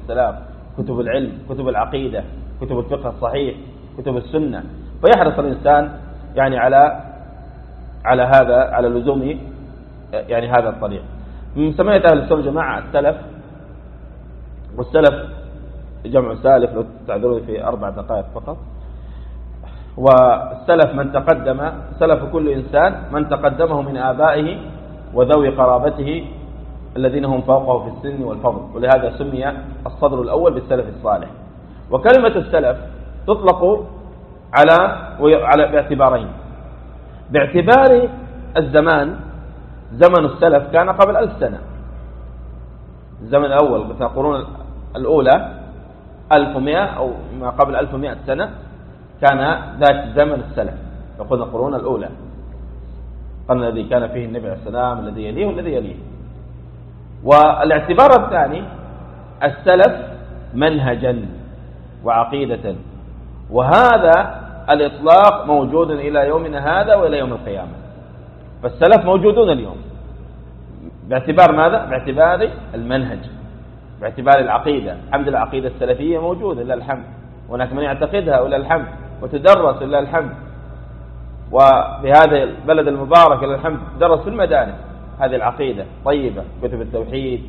والسلام، كتب العلم، كتب العقيدة، كتب الفقه الصحيح، كتب السنة. فيحرص الإنسان يعني على لزوم يعني هذا الطريق. من سمية أهل السنة جماعة السلف، والسلف جمع سالف لو تعذروا في 4 دقائق فقط. والسلف من تقدم، سلف كل إنسان من تقدمه من آبائه وذوي قرابته الذين هم فوقه في السن والفضل، ولهذا سمي الصدر الأول بالسلف الصالح. وكلمة السلف تطلق على باعتبارين: باعتبار الزمان، زمن السلف كان قبل 1000 سنة، الزمن الأول مثل القرون الأولى 1100 أو ما قبل 1100 سنة كان ذات زمن السلف، يقولون القرون الأولى، القرن الذي كان فيه النبي عليه السلام، الذي يليه والذي يليه. والاعتبار الثاني السلف منهجا وعقيدة، وهذا الإطلاق موجود إلى يومنا هذا وإلى يوم القيامة. فالسلف موجودون اليوم باعتبار ماذا؟ باعتبار المنهج، باعتبار العقيدة. الحمد لله العقيدة السلفية موجودة لله الحمد، وهناك من يعتقدها ولله الحمد، وتدرس لله الحمد، وفي هذا البلد المبارك لله الحمد تدرس في المدارس هذه العقيدة طيبة، كتب التوحيد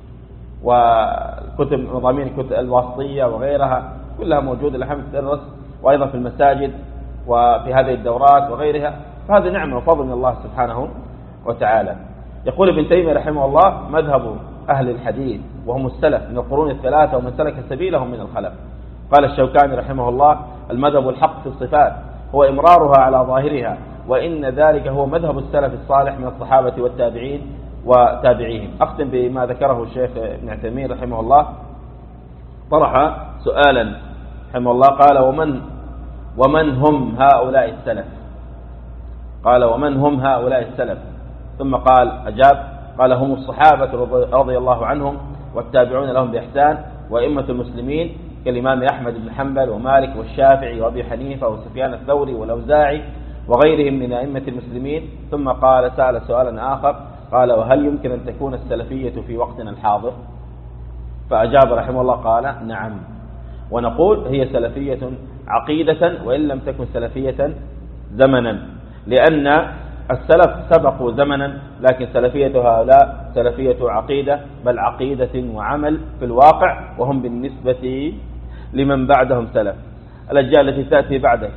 وكتب مضامين الكتب الواسطية وغيرها كلها موجودة لله الحمد تدرس، وأيضا في المساجد وفي هذه الدورات وغيرها. فهذه نعمة وفضل من الله سبحانه وتعالى. يقول ابن تيمية رحمه الله: مذهب أهل الحديث وهم السلف من القرون الثلاثة ومن سلك سبيلهم من الخلف. قال الشوكاني رحمه الله: المذهب الحق في الصفات هو إمرارها على ظاهرها، وإن ذلك هو مذهب السلف الصالح من الصحابة والتابعين وتابعيهم. أختم بما ذكره الشيخ ابن عثيمين رحمه الله، طرح سؤالا رحمه الله، قال: ومن هم هؤلاء السلف؟ قال: ومن هم هؤلاء السلف؟ ثم أجاب قال: هم الصحابة رضي الله عنهم والتابعون لهم بإحسان وأئمة المسلمين كالإمام أحمد بن حنبل ومالك والشافعي وأبي حنيفة وسفيان الثوري والأوزاعي وغيرهم من أئمة المسلمين. ثم سأل سؤالا آخر، قال: وهل يمكن أن تكون السلفية في وقتنا الحاضر؟ فأجاب رحمه الله قال: نعم، ونقول هي سلفية عقيدة وإن لم تكن سلفية زمنا، لأن السلف سبقوا زمنا، لكن سلفية هؤلاء سلفية عقيدة، بل عقيدة وعمل في الواقع، وهم بالنسبة لمن بعدهم سلف. الأجيال التي تأتي بعدك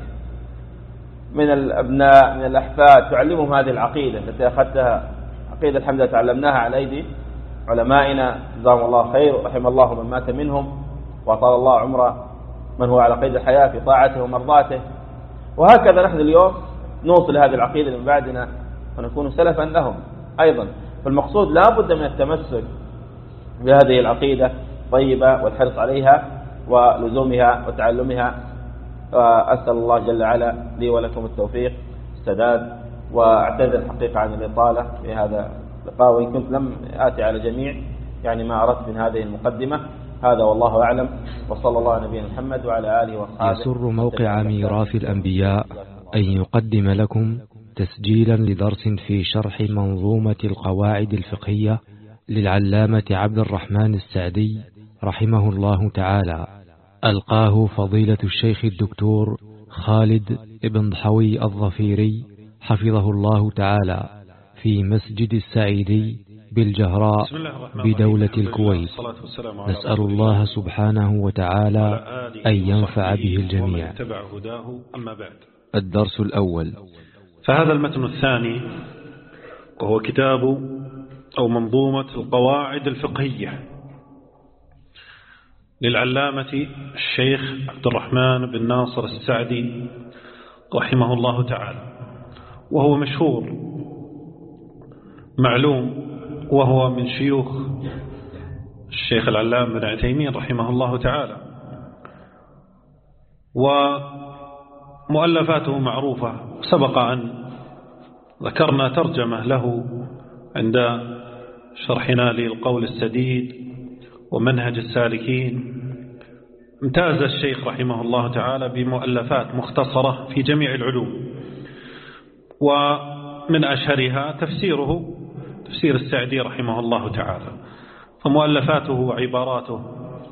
من الأبناء من الأحفاد تعلمهم هذه العقيدة التي أخذتها، عقيدة الحمد لله تعلمناها على أيدي علمائنا جزاهم الله خير، ورحم الله من مات منهم، وأطال الله عمره من هو على قيد الحياة في طاعته ومرضاته. وهكذا نحن اليوم نوصل هذه العقيدة من بعدنا ونكون سلفا لهم أيضا. فالمقصود لا بد من التمسك بهذه العقيدة طيبة والحرص عليها ولزومها وتعلمها. أسأل الله جل وعلا لي ولكم التوفيق السداد، وأعتذر الحقيقة عن الإطالة في هذا اللقاء، وإن كنت لم آتي على جميع يعني ما أردت من هذه المقدمة. هذا والله أعلم، وصلى الله على نبينا محمد وعلى آله وصحبه. يسر موقع ميراث الأنبياء أن يقدم لكم تسجيلا لدرس في شرح منظومة القواعد الفقهية للعلامة عبد الرحمن السعدي رحمه الله تعالى، ألقاه فضيلة الشيخ الدكتور خالد بن ضحوي الظفيري حفظه الله تعالى في مسجد السعيدي بالجهراء بدولة الكويت. نسأل الله سبحانه وتعالى أن ينفع به الجميع. الدرس الأول. فهذا المتن الثاني وهو كتاب أو منظومة القواعد الفقهية للعلامة الشيخ عبد الرحمن بن ناصر السعدي رحمه الله تعالى، وهو مشهور معلوم، وهو من شيوخ الشيخ العلامة بن عثيمين رحمه الله تعالى، ومؤلفاته معروفة. سبق أن ذكرنا ترجمة له عند شرحنا للقول السديد ومنهج السالكين. امتاز الشيخ رحمه الله تعالى بمؤلفات مختصرة في جميع العلوم، ومن أشهرها تفسير السعدي رحمه الله تعالى. فمؤلفاته وعباراته